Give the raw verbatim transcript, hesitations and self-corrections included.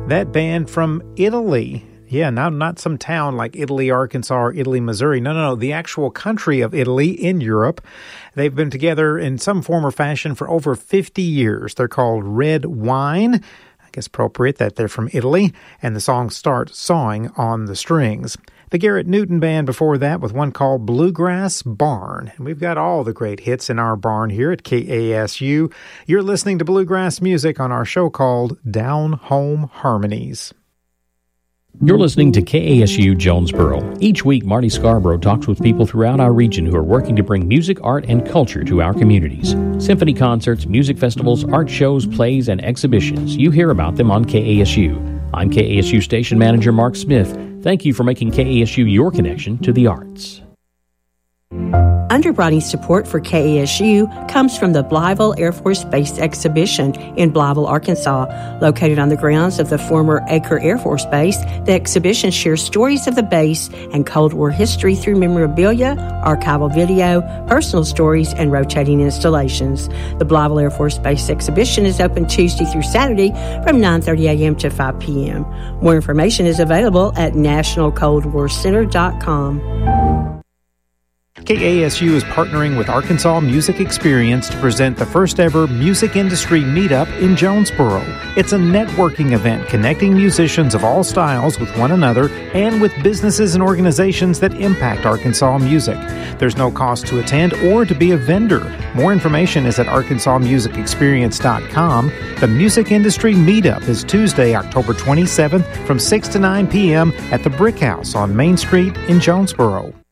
That band from Italy. Yeah, not, not some town like Italy, Arkansas, or Italy, Missouri. No, no, no, the actual country of Italy in Europe. They've been together in some form or fashion for over fifty years. They're called Red Wine. I guess appropriate that they're from Italy. And the song starts Sawing on the Strings. The Garrett Newton Band before that with one called Bluegrass Barn. And we've got all the great hits in our barn here at K A S U. You're listening to Bluegrass Music on our show called Down Home Harmonies. You're listening to K A S U Jonesboro. Each week, Marty Scarborough talks with people throughout our region who are working to bring music, art, and culture to our communities. Symphony concerts, music festivals, art shows, plays, and exhibitions. You hear about them on K A S U. I'm K A S U Station Manager Mark Smith. Thank you for making K A S U your connection to the arts. Underwriting support for K A S U comes from the Blytheville Air Force Base Exhibition in Blytheville, Arkansas. Located on the grounds of the former Acre Air Force Base, the exhibition shares stories of the base and Cold War history through memorabilia, archival video, personal stories, and rotating installations. The Blytheville Air Force Base Exhibition is open Tuesday through Saturday from nine thirty a.m. to five p.m. More information is available at national cold war center dot com. K A S U is partnering with Arkansas Music Experience to present the first ever Music Industry Meetup in Jonesboro. It's a networking event connecting musicians of all styles with one another and with businesses and organizations that impact Arkansas music. There's no cost to attend or to be a vendor. More information is at arkansas music experience dot com. The Music Industry Meetup is Tuesday, October twenty-seventh from six to nine p.m. at the Brick House on Main Street in Jonesboro.